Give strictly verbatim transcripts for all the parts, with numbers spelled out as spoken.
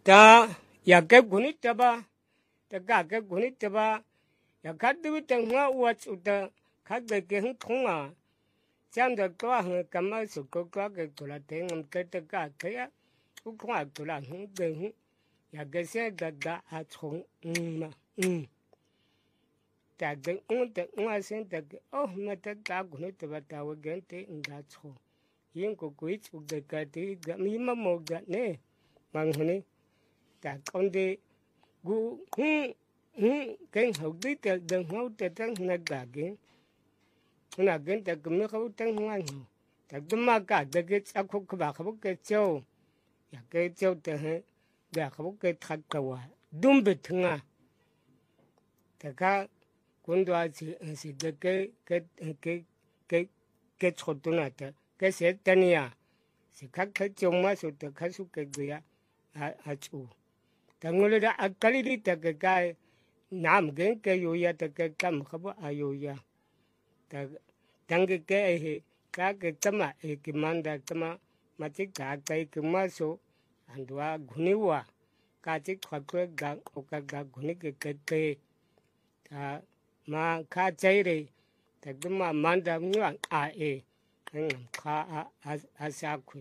ta ya ke gunit ba ta ga ke gunit ba ya ka du ta nga wa chu ta ka de ke hung thong a chang de kwa he ka ma su ko kwa ke tu la te ngam ke ta ka ke ya u kwa tu la hung de hu ya ke se da da a chong ma um ta de un te un a sen ta ke oh ma ta ka gunit ba ta wa gen te nga cho yin ko ku chu de ka ti ga mi ma mo ga ne mang hne ta con de gu hu hu cái hậu đi từ đường hậu từ trong này cả cái là cái từ cái mấy hậu trong ngoài hậu từ từ mà cả từ cái sao không có bảo không cái châu ya cái châu từ hết để không cái thật cầu đúng bị thương à từ cái quân đội chỉ chỉ từ cái cái cái cái cái chỗ đó là từ cái sẽ tên à chỉ các cái châu mà số từ các số cái gì à à chú tangolo da akali di ta cái cái nam gen cái yo ya ta cái cam khabo ayo ya ta tang cái cái he ka cái tama e ki manda tama ma chi ka kai ki ma so andwa ghuniwa ka chi khwa ko ga o ka ga ghuni cái cái cái ta ma ka chai re ta tama manda ngwa a e ngam kha a a sa khu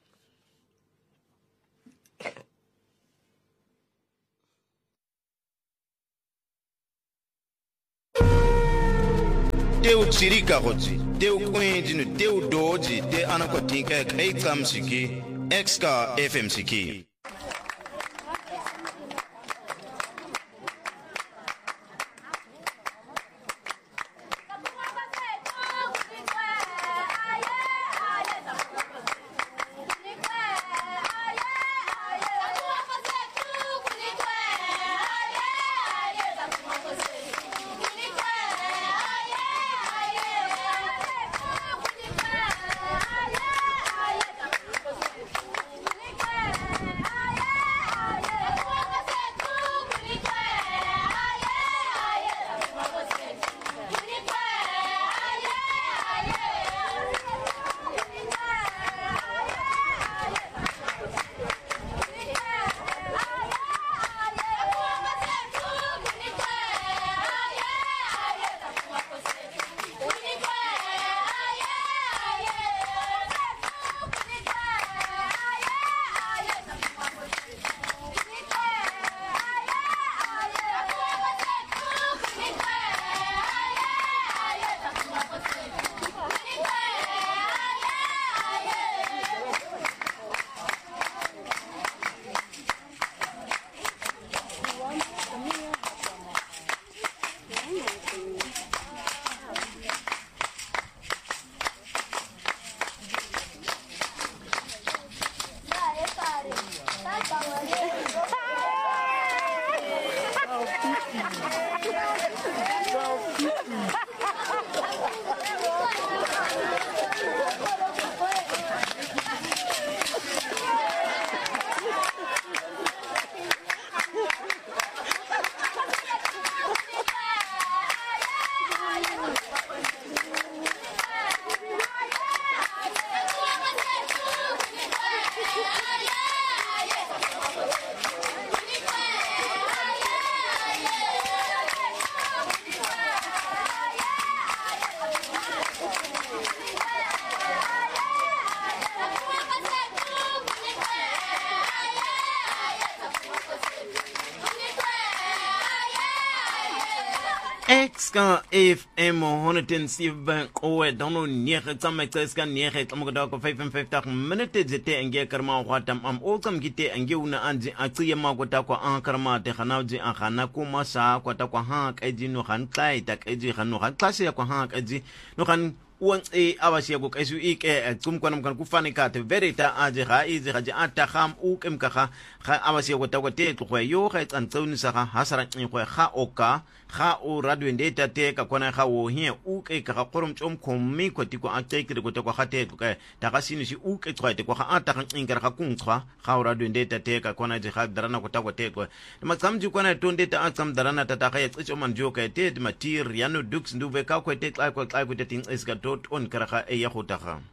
Teu tsirika gotsi, teu kwenjinu, teu doji, te anakotinka kreikam siki, X-Ka F M siki. X-Ka F M honderd zeven oe dono nege tsama tseska nege tlamoka ko vyfenvyftig minute zete enge karma watam am okam gite enge una anzi atsiye makota kwa an karma te khana ji an khana kuma sa kwata kwa ha kaji no khan kai tak eji khano khan klase kwa ha kaji no khan uang e awasia go kaisu ike kum kwanam kan kufani ka te verita aje ga ize ga ata kham u kem ka ga awasia go ta go te to yo ga tsan tsoni sa ga hasara ngi go ga oka ga o radio ndeta te ka kwana ga wo hi u ke ka ga qorom tsom khomi ko ti ko a te ke go te ko ga te ka ta ga sinu si u ke tswa te ko ga ata ga ngi ga kung tswa ga o radio ndeta te ka kwana je ga darana ko ta go te ko ma tsamji kwana to ndeta a tsam darana ta ta ga tsi man jo ka te matir yano dux nduve ka ko te ka ko ka ko te ting is ga on karaga e ya gotaga